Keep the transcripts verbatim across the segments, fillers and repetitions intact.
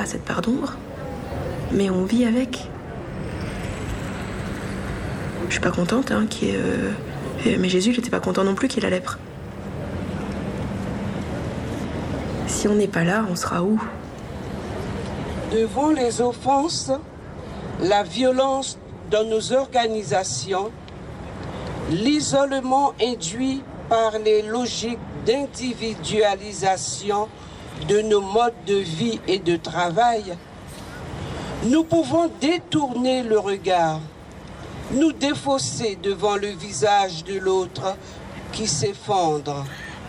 pas cette part d'ombre, mais on vit avec. Je suis pas contente, hein, qu'il y ait, euh... mais Jésus, il n'était pas content non plus qu'il ait la lèpre. Si on n'est pas là, on sera où? Devant les offenses, la violence dans nos organisations, l'isolement induit par les logiques d'individualisation de nos modes de vie et de travail, nous pouvons détourner le regard, nous défausser devant le visage de l'autre qui s'effondre.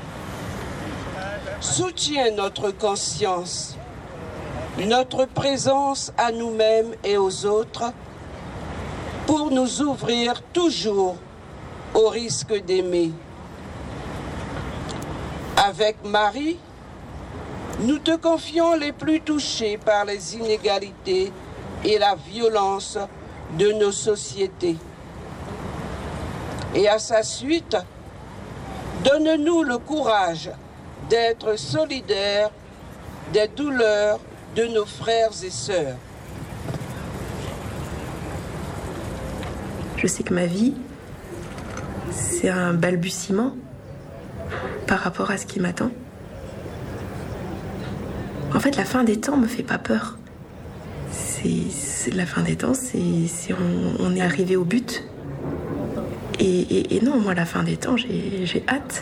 Soutiens notre conscience, notre présence à nous-mêmes et aux autres pour nous ouvrir toujours au risque d'aimer. Avec Marie, nous te confions les plus touchés par les inégalités et la violence de nos sociétés. Et à sa suite, donne-nous le courage d'être solidaires des douleurs de nos frères et sœurs. Je sais que ma vie, c'est un balbutiement par rapport à ce qui m'attend. En fait, la fin des temps me fait pas peur. C'est, c'est la fin des temps, c'est, c'est on, on est arrivé au but. Et, et, et non, moi, la fin des temps, j'ai, j'ai hâte.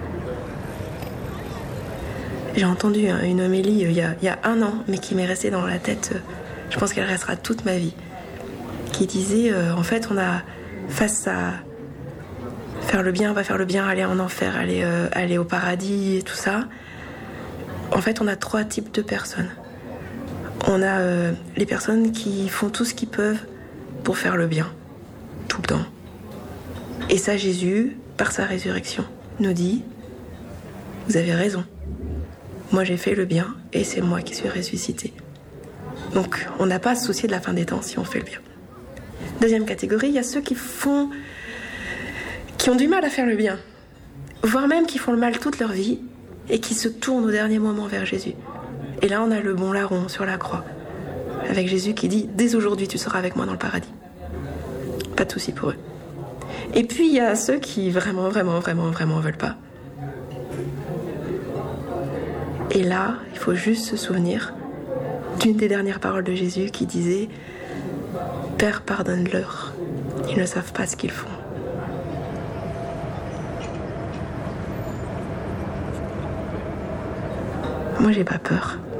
J'ai entendu une homélie il y, a, il y a un an, mais qui m'est restée dans la tête, je pense qu'elle restera toute ma vie, qui disait, euh, en fait, on a, face à faire le bien, on va faire le bien, aller en enfer, aller, euh, aller au paradis et tout ça, en fait, on a trois types de personnes. On a euh, les personnes qui font tout ce qu'ils peuvent pour faire le bien, tout le temps. Et ça, Jésus, par sa résurrection, nous dit, vous avez raison. Moi, j'ai fait le bien et c'est moi qui suis ressuscité. Donc, on n'a pas à se soucier de la fin des temps si on fait le bien. Deuxième catégorie, il y a ceux qui font, qui ont du mal à faire le bien, voire même qui font le mal toute leur vie et qui se tournent au dernier moment vers Jésus. Et là, on a le bon larron sur la croix, avec Jésus qui dit « Dès aujourd'hui, tu seras avec moi dans le paradis ». Pas de souci pour eux. Et puis, il y a ceux qui vraiment, vraiment, vraiment, vraiment veulent pas. Et là, il faut juste se souvenir d'une des dernières paroles de Jésus qui disait « Père, pardonne-leur, ils ne savent pas ce qu'ils font ». Moi, j'ai pas peur.